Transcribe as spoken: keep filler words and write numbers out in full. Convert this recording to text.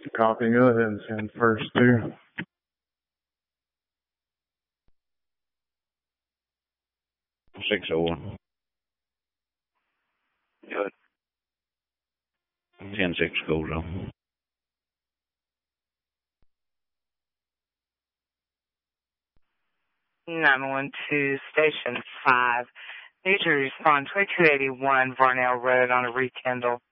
Copy, go ahead and send first two. six oh one. Good. ten six goes on. nine one two, Station five. Need to respond twenty-two eighty-one Varnell Road on a rekindle.